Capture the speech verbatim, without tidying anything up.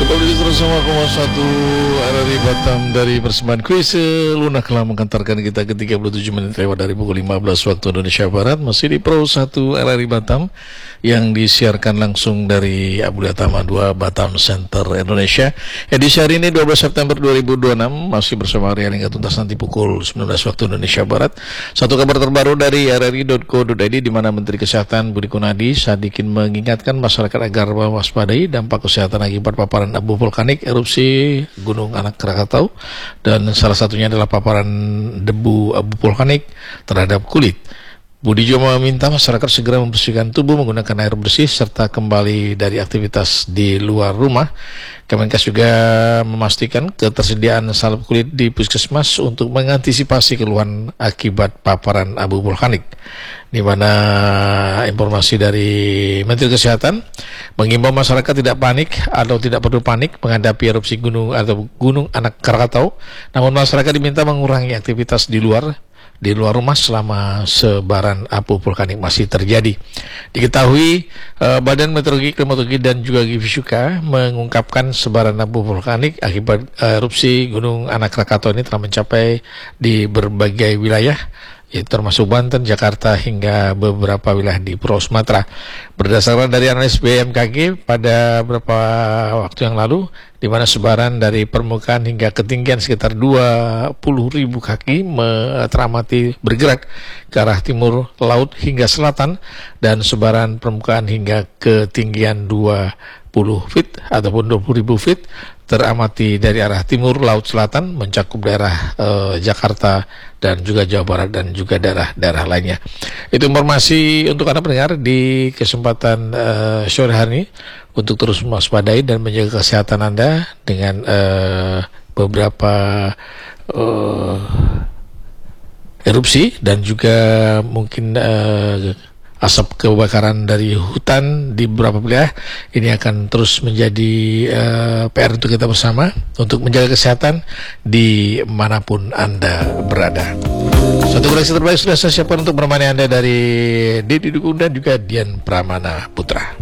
Kembali bersama Kompas satu R R I Batam dari persembahan kuis lunak telah mengantarkan kita ke tiga puluh tujuh menit lewat dari pukul lima belas waktu Indonesia Barat. Masih di Pro satu R R I Batam yang disiarkan langsung dari Abdullah Tama dua Batam Center Indonesia. Edisi hari ini dua belas September dua ribu dua puluh enam masih bersama Rian hingga tuntas nanti pukul sembilan belas waktu Indonesia Barat. Satu kabar terbaru dari r r i dot co dot i d di mana Menteri Kesehatan Budi Gunadi Sadikin mengingatkan masyarakat agar mewaspadai dampak kesehatan akibat paparan abu vulkanik erupsi Gunung Anak Krakatau, dan salah satunya adalah paparan debu abu vulkanik terhadap kulit. Budi juga meminta masyarakat segera membersihkan tubuh menggunakan air bersih serta kembali dari aktivitas di luar rumah. Kemenkes juga memastikan ketersediaan salep kulit di puskesmas untuk mengantisipasi keluhan akibat paparan abu vulkanik. Di mana informasi dari Menteri Kesehatan mengimbau masyarakat tidak panik atau tidak perlu panik menghadapi erupsi gunung atau Gunung Anak Krakatau. Namun masyarakat diminta mengurangi aktivitas di luar di luar rumah selama sebaran abu vulkanik masih terjadi. Diketahui eh, Badan Meteorologi, Klimatologi dan juga Geofisika mengungkapkan sebaran abu vulkanik akibat eh, erupsi Gunung Anak Krakatau ini telah mencapai di berbagai wilayah, yaitu termasuk Banten, Jakarta hingga beberapa wilayah di Pulau Sumatera. Berdasarkan dari analisis B M K G pada beberapa waktu yang lalu, di mana sebaran dari permukaan hingga ketinggian sekitar dua puluh ribu kaki teramati bergerak ke arah timur laut hingga selatan, dan sebaran permukaan hingga ketinggian dua puluh feet ataupun dua puluh ribu feet teramati dari arah timur laut selatan mencakup daerah eh, Jakarta dan juga Jawa Barat dan juga daerah-daerah lainnya. Itu informasi untuk Anda pendengar di kesempatan eh, sore hari ini untuk terus mewaspadai dan menjaga kesehatan Anda dengan eh, beberapa eh, erupsi dan juga mungkin eh, asap kebakaran dari hutan di beberapa wilayah. Ini akan terus menjadi uh, P R untuk kita bersama untuk menjaga kesehatan di manapun Anda berada. Satu koleksi terbaik sudah saya siapkan untuk menemani Anda dari Deddy Dukun dan juga Dian Pramana Putra.